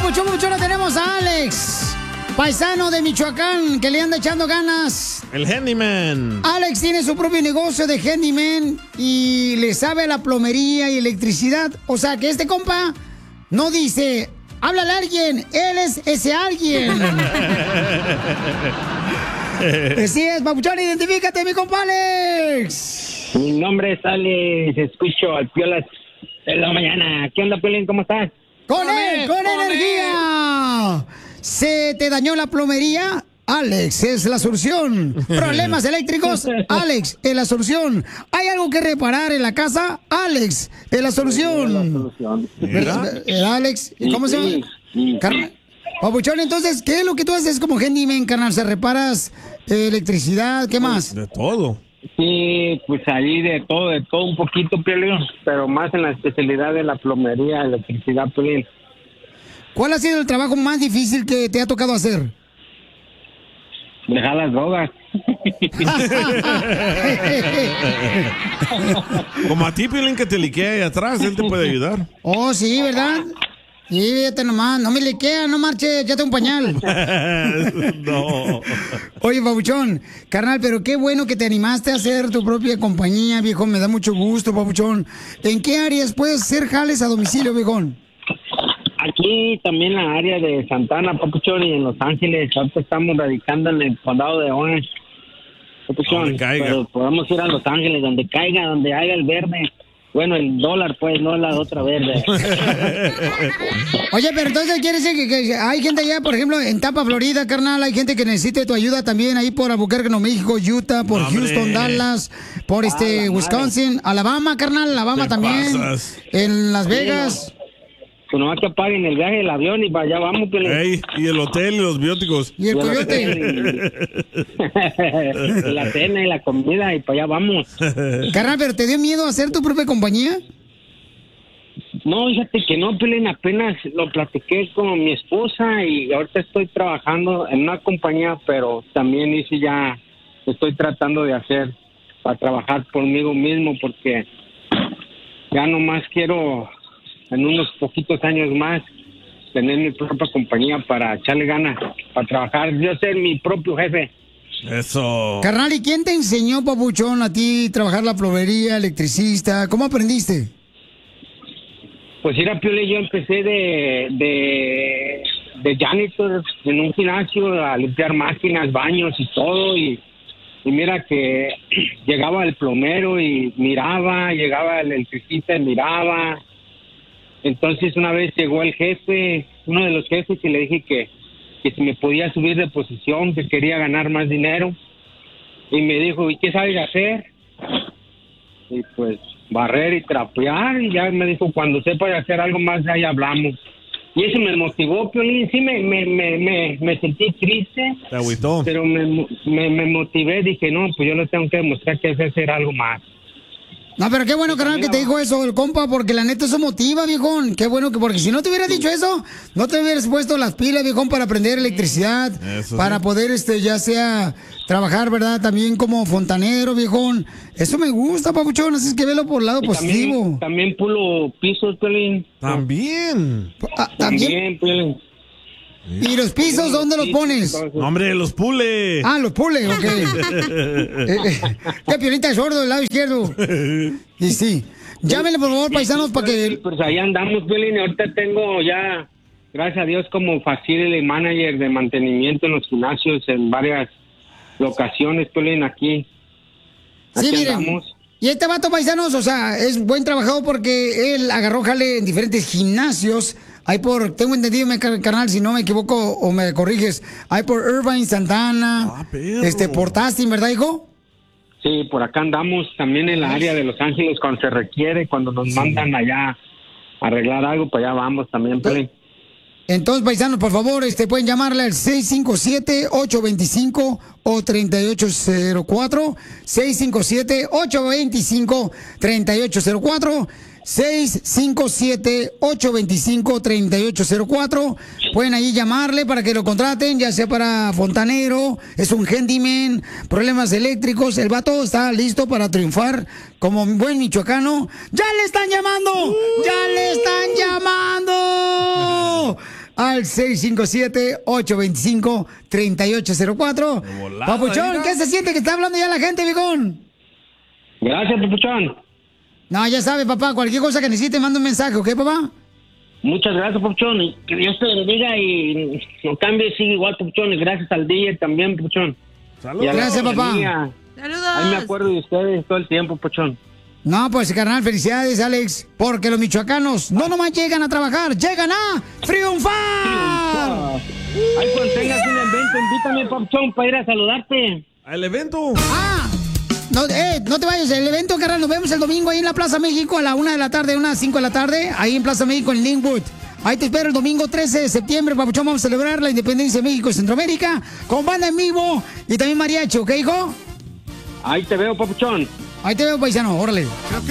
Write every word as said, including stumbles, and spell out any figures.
papuchón, papuchón, tenemos a Alex, paisano de Michoacán, que le anda echando ganas. El handyman. Alex tiene su propio negocio de handyman y le sabe a la plomería y electricidad. O sea, que este compa no dice, háblale a alguien, él es ese alguien. Así es, papuchón, identifícate, mi compa Alex. Mi nombre es Alex, escucho al Piolas en la mañana. ¿Qué onda, Piolín? ¿Cómo estás? ¡Con él, con, con energía! Él. ¿Se te dañó la plomería? Alex es la solución. ¿Problemas eléctricos? Alex es la solución. ¿Hay algo que reparar en la casa? Alex es la solución. La solución. ¿Verdad? ¿El Alex? ¿Cómo se llama? Carnal. Papuchón, entonces, ¿qué es lo que tú haces como handyman, carnal? ¿Se reparas eh, electricidad? ¿Qué más? De todo. Sí, pues ahí de todo, de todo un poquito, Piolín, pero más en la especialidad de la plomería, electricidad, Piolín. ¿Cuál ha sido el trabajo más difícil que te ha tocado hacer? Dejar las drogas. Como a ti, Piolín, que te liquea ahí atrás, él te puede ayudar. Oh, sí, ¿verdad? Sí, fíjate nomás, no me liquea, no marche, ya tengo un pañal. No. Oye, papuchón, carnal, pero qué bueno que te animaste a hacer tu propia compañía, viejo, me da mucho gusto, papuchón. ¿En qué áreas puedes hacer jales a domicilio, viejón? Aquí también en la área de Santana, papuchón, y en Los Ángeles. Ahorita estamos radicando en el condado de Orange, papuchón. Pero podemos ir a Los Ángeles, donde caiga, donde haya el verde. Bueno, el dólar, pues, no la otra verde. Oye, pero entonces quiere decir que, que hay gente allá, por ejemplo, en Tampa, Florida, carnal, hay gente que necesite tu ayuda también ahí por Albuquerque, Nuevo México, Utah, por ¡Hombre! Houston, Dallas, por este Ah, Wisconsin, madre. Alabama, carnal, Alabama Te también, pasas. en Las Vegas. Pues nomás que paguen el viaje del avión y para allá vamos, Piolín. Ey, y el hotel y los bióticos. Y el Y el coyote. y la cena y la comida y para allá vamos. Carnal, ¿pero te dio miedo hacer tu propia compañía? No, fíjate que no, Piolín, apenas lo platiqué con mi esposa y ahorita estoy trabajando en una compañía, pero también hice ya, estoy tratando de hacer para trabajar conmigo mismo porque ya nomás quiero en unos poquitos años más tener mi propia compañía para echarle ganas, para trabajar, yo ser mi propio jefe. Eso. Carnal, ¿y quién te enseñó, papuchón, a ti trabajar la plomería, electricista? ¿Cómo aprendiste? Pues era Piolín, yo empecé de, de, de janitor en un gimnasio a limpiar máquinas, baños y todo, y, y mira que llegaba el plomero y miraba, llegaba el electricista y miraba. Entonces una vez llegó el jefe, uno de los jefes, y le dije que, que si me podía subir de posición, que quería ganar más dinero, y me dijo, ¿y qué sabes hacer? Y pues barrer y trapear, y ya me dijo, cuando sepa hacer algo más, ahí hablamos. Y eso me motivó, Piolín. Sí, me, me, me, me, me sentí triste, Te agüitó. pero me, me, me motivé, dije, no, pues yo le tengo que demostrar que sé hacer algo más. No, pero qué bueno, carnal, que te dijo eso el compa, porque la neta eso motiva, viejón. Qué bueno que, porque si no te hubiera dicho eso, no te hubieras puesto las pilas, viejón, para aprender electricidad, Eso para sí. poder, este, ya sea trabajar, ¿verdad? También como fontanero, viejón. Eso me gusta, papuchón, así es que velo por el lado Y positivo. También, también pulo pisos, Piolín. También. Ah, ¿también? También, Piolín. ¿Y los pisos dónde los pones? Entonces, No, hombre, los pule. Ah, los pules, ok. Eh, eh, Qué piolita es sordo del lado izquierdo. Y sí. Llámenle, por favor, paisanos, para que... Pues ahí andamos, Piolín, y ahorita tengo ya, gracias a Dios, como facility manager de mantenimiento en los gimnasios en varias locaciones, Piolín, aquí. Sí, Aquí miren. andamos. Y este vato, paisanos, o sea, es buen trabajador porque él agarró jale en diferentes gimnasios. Hay por, tengo entendido, me car- carnal, si no me equivoco o me corriges, hay por Irvine, Santana, Ah, perro. este, por Tustin, ¿verdad, hijo? Sí, por acá andamos también en la área de Los Ángeles cuando se requiere, cuando nos mandan allá a arreglar algo, para allá vamos también, Piolín. Entonces, paisanos, por favor, este, pueden llamarle al seis cinco siete, ocho dos cinco o tres ocho cero cuatro, seis cinco siete, ocho dos cinco, tres ocho cero cuatro, seis cinco siete, ocho dos cinco, tres ocho cero cuatro. Pueden ahí llamarle para que lo contraten, ya sea para fontanero, es un handyman, problemas eléctricos. El vato está listo para triunfar como un buen michoacano. ¡Ya le están llamando! ¡Ya le están llamando! al seis cinco siete, ocho dos cinco, tres ocho cero cuatro. Papuchón, ¿qué se siente que está hablando ya la gente, viejón? Gracias, Papuchón. No, ya sabe, papá, cualquier cosa que necesite, manda un mensaje, ¿ok, papá? Muchas gracias, Papuchón. Y que Dios te bendiga y no cambie, sigue igual, Papuchón. Y gracias al D J también, Papuchón. Saludos. Gracias, papá. Saludos. Ahí me acuerdo de ustedes todo el tiempo, Papuchón. No, pues, carnal, felicidades, Alex. Porque los michoacanos no nomás llegan a trabajar, llegan a triunfar. Ay, cuando tengas un evento, invítame, Papuchón, para ir a saludarte. ¿Al evento? Ah, no, eh, no te vayas, el evento, carnal, nos vemos el domingo ahí en la Plaza México a la una de la tarde, una a cinco de la tarde, ahí en Plaza México en Linwood. Ahí te espero el domingo trece de septiembre, Papuchón, vamos a celebrar la independencia de México y Centroamérica con banda en vivo y también mariachi, ¿ok, hijo? Ahí te veo, Papuchón. Ahí te veo, paisano, órale.